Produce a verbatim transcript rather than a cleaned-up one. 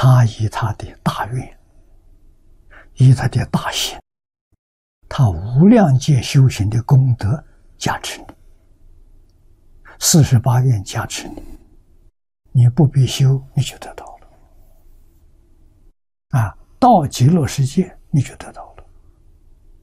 他以他的大愿，以他的大行，他无量劫修行的功德加持你，四十八愿加持你，你不必修，你就得到了。啊，到极乐世界你就得到了。